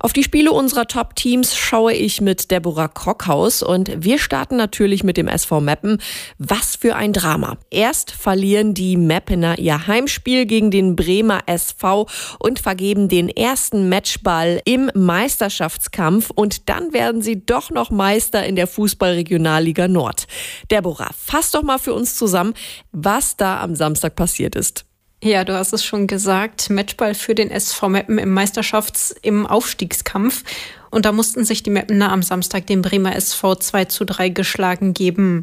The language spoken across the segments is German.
Auf die Spiele unserer Top-Teams schaue ich mit Deborah Krockhaus und wir starten natürlich mit dem SV Meppen. Was für ein Drama. Erst verlieren die Meppener ihr Heimspiel gegen den Bremer SV und vergeben den ersten Matchball im Meisterschaftskampf und dann werden sie doch noch Meister in der Fußball-Regionalliga Nord. Deborah, fass doch mal für uns zusammen, was da am Samstag passiert ist. Ja, du hast es schon gesagt, Matchball für den SV Meppen im Aufstiegskampf. Und da mussten sich die Meppener am Samstag dem Bremer SV 2:3 geschlagen geben.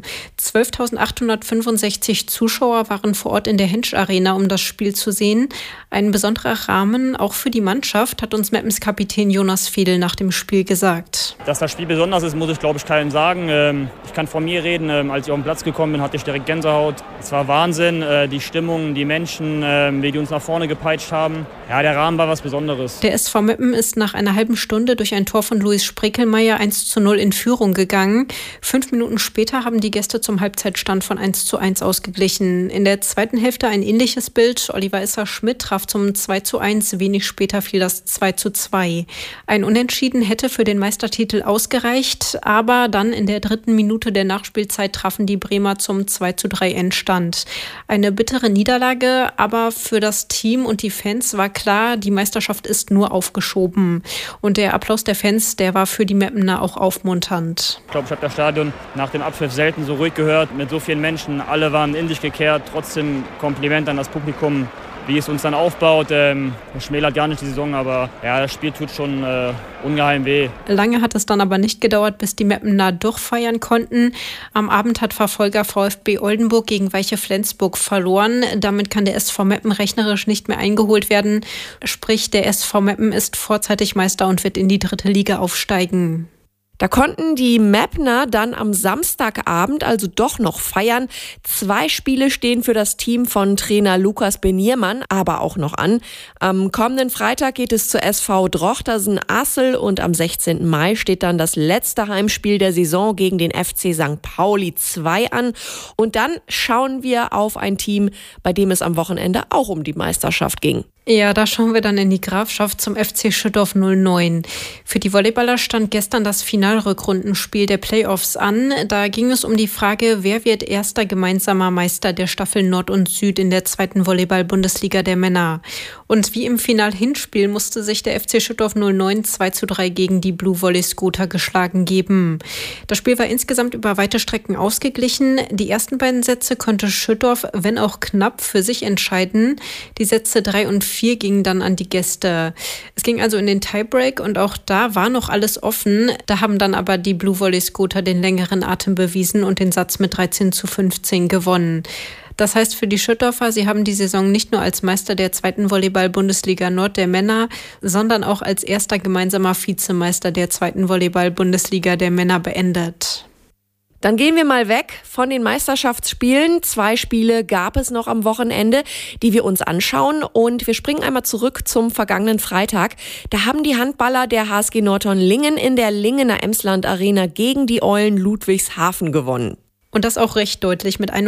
12.865 Zuschauer waren vor Ort in der Hensch Arena, um das Spiel zu sehen. Ein besonderer Rahmen auch für die Mannschaft, hat uns Meppens Kapitän Jonas Fiedel nach dem Spiel gesagt. Dass das Spiel besonders ist, muss ich, glaube ich, keinem sagen. Ich kann von mir reden. Als ich auf den Platz gekommen bin, hatte ich direkt Gänsehaut. Es war Wahnsinn, die Stimmung, die Menschen, wie die uns nach vorne gepeitscht haben. Ja, der Rahmen war was Besonderes. Der SV Meppen ist nach einer halben Stunde durch ein Tor von Luis Spreckelmeier 1:0 in Führung gegangen. 5 Minuten später haben die Gäste zum Halbzeitstand von 1:1 ausgeglichen. In der zweiten Hälfte ein ähnliches Bild. Oliver Isser-Schmidt traf zum 2:1. Wenig später fiel das 2:2. Ein Unentschieden hätte für den Meistertitel ausgereicht, aber dann in der 3. Minute der Nachspielzeit trafen die Bremer zum 2:3 Endstand. Eine bittere Niederlage, aber für das Team und die Fans war klar, die Meisterschaft ist nur aufgeschoben. Und der Applaus der Fans, der war für die Meppener auch aufmunternd. Ich glaube, ich habe das Stadion nach dem Abpfiff selten so ruhig gehört, mit so vielen Menschen. Alle waren in sich gekehrt. Trotzdem Kompliment an das Publikum, wie es uns dann aufbaut. Das schmälert gar nicht die Saison, aber ja, das Spiel tut schon ungeheim weh. Lange hat es dann aber nicht gedauert, bis die Meppener durchfeiern konnten. Am Abend hat Verfolger VfB Oldenburg gegen Weiche Flensburg verloren. Damit kann der SV Meppen rechnerisch nicht mehr eingeholt werden. Sprich, der SV Meppen ist vorzeitig Meister und wird in die 3. Liga aufsteigen. Da konnten die Meppener dann am Samstagabend also doch noch feiern. 2 Spiele stehen für das Team von Trainer Lukas Beniermann aber auch noch an. Am kommenden Freitag geht es zur SV Drochtersen-Assel und am 16. Mai steht dann das letzte Heimspiel der Saison gegen den FC St. Pauli 2 an. Und dann schauen wir auf ein Team, bei dem es am Wochenende auch um die Meisterschaft ging. Ja, da schauen wir dann in die Grafschaft zum FC Schüttorf 09. Für die Volleyballer stand gestern das Finalrückrundenspiel der Playoffs an. Da ging es um die Frage, wer wird erster gemeinsamer Meister der Staffeln Nord und Süd in der 2. Volleyball-Bundesliga der Männer. Und wie im Final-Hinspiel musste sich der FC Schüttorf 09 2:3 gegen die Blue Volley Scooter geschlagen geben. Das Spiel war insgesamt über weite Strecken ausgeglichen. Die ersten beiden Sätze konnte Schüttorf, wenn auch knapp, für sich entscheiden. Die Sätze 3 und 4 gingen dann an die Gäste. Es ging also in den Tiebreak und auch da war noch alles offen. Da haben dann aber die Blue Volley Scooter den längeren Atem bewiesen und den Satz mit 13:15 gewonnen. Das heißt für die Schüttorfer, sie haben die Saison nicht nur als Meister der 2. Volleyball-Bundesliga Nord der Männer, sondern auch als erster gemeinsamer Vizemeister der 2. Volleyball-Bundesliga der Männer beendet. Dann gehen wir mal weg von den Meisterschaftsspielen. 2 Spiele gab es noch am Wochenende, die wir uns anschauen. Und wir springen einmal zurück zum vergangenen Freitag. Da haben die Handballer der HSG Nordhorn-Lingen in der Lingener Emsland Arena gegen die Eulen Ludwigshafen gewonnen. Und das auch recht deutlich mit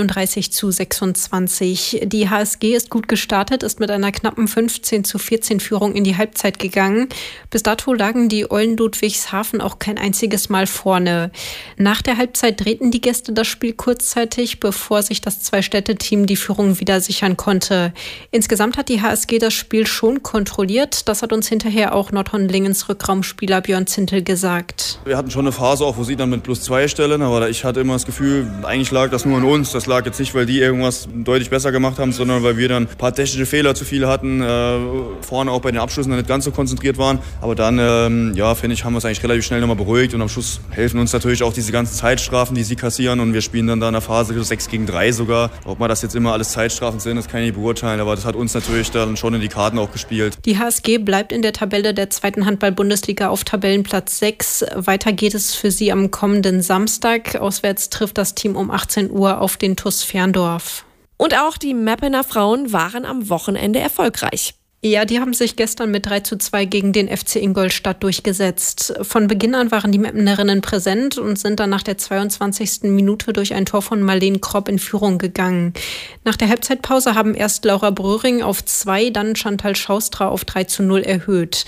31:26. Die HSG ist gut gestartet, ist mit einer knappen 15:14 Führung in die Halbzeit gegangen. Bis dato lagen die Eulen Ludwigshafen auch kein einziges Mal vorne. Nach der Halbzeit drehten die Gäste das Spiel kurzzeitig, bevor sich das Zwei-Städte-Team die Führung wieder sichern konnte. Insgesamt hat die HSG das Spiel schon kontrolliert. Das hat uns hinterher auch Nordhorn-Lingens Rückraumspieler Björn Zintel gesagt. Wir hatten schon eine Phase auch, wo sie dann mit +2 stellen, aber ich hatte immer das Gefühl, eigentlich lag das nur an uns. Das lag jetzt nicht, weil die irgendwas deutlich besser gemacht haben, sondern weil wir dann ein paar technische Fehler zu viele hatten, vorne auch bei den Abschlüssen nicht ganz so konzentriert waren. Aber dann, finde ich, haben wir es eigentlich relativ schnell nochmal beruhigt und am Schluss helfen uns natürlich auch diese ganzen Zeitstrafen, die sie kassieren und wir spielen dann da in der Phase 6-3 sogar. Ob man das jetzt immer alles Zeitstrafen sind, das kann ich nicht beurteilen, aber das hat uns natürlich dann schon in die Karten auch gespielt. Die HSG bleibt in der Tabelle der 2. Handball-Bundesliga auf Tabellenplatz 6. Weiter geht es für sie am kommenden Samstag. Auswärts trifft das Team um 18 Uhr auf den TuS Ferndorf. Und auch die Meppener Frauen waren am Wochenende erfolgreich. Ja, die haben sich gestern mit 3:2 gegen den FC Ingolstadt durchgesetzt. Von Beginn an waren die Meppenerinnen präsent und sind dann nach der 22. Minute durch ein Tor von Marlene Kropp in Führung gegangen. Nach der Halbzeitpause haben erst Laura Bröhring auf 2, dann Chantal Schaustra auf 3:0 erhöht.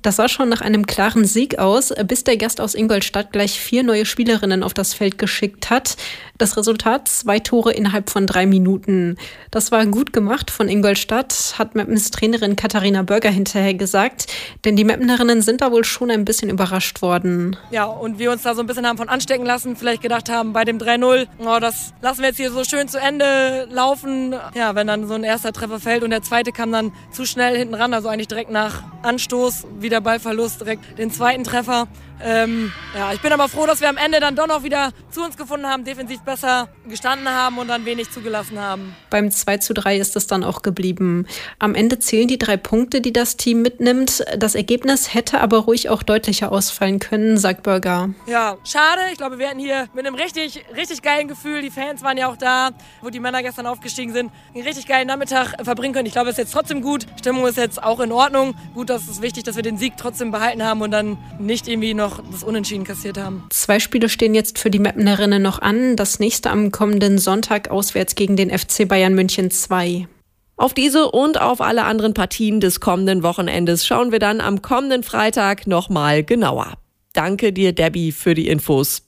Das sah schon nach einem klaren Sieg aus, bis der Gast aus Ingolstadt gleich 4 neue Spielerinnen auf das Feld geschickt hat. Das Resultat: 2 Tore innerhalb von 3 Minuten. Das war gut gemacht von Ingolstadt, hat Meppens Trainerin Katharina Börger hinterher gesagt. Denn die Meppenerinnen sind da wohl schon ein bisschen überrascht worden. Ja, und wir uns da so ein bisschen haben von anstecken lassen. Vielleicht gedacht haben, bei dem 3-0, das lassen wir jetzt hier so schön zu Ende laufen. Ja, wenn dann so ein erster Treffer fällt und der zweite kam dann zu schnell hinten ran, also eigentlich direkt nach Anstoß, wieder Ballverlust, direkt den zweiten Treffer. Ich bin aber froh, dass wir am Ende dann doch noch wieder zu uns gefunden haben, defensiv besser gestanden haben und dann wenig zugelassen haben. Beim 2:3 ist es dann auch geblieben. Am Ende zählen die 3 Punkte, die das Team mitnimmt. Das Ergebnis hätte aber ruhig auch deutlicher ausfallen können, sagt Börger. Ja, schade. Ich glaube, wir hatten hier mit einem richtig, richtig geilen Gefühl, die Fans waren ja auch da, wo die Männer gestern aufgestiegen sind, einen richtig geilen Nachmittag verbringen können. Ich glaube, es ist jetzt trotzdem gut. Stimmung ist jetzt auch in Ordnung. Gut, das ist wichtig, dass wir den Sieg trotzdem behalten haben und dann nicht irgendwie noch das Unentschieden kassiert haben. 2 Spiele stehen jetzt für die Meppenerinnen noch an. Das nächste am kommenden Sonntag auswärts gegen den FC Bayern München 2. Auf diese und auf alle anderen Partien des kommenden Wochenendes schauen wir dann am kommenden Freitag nochmal genauer. Danke dir, Debbie, für die Infos.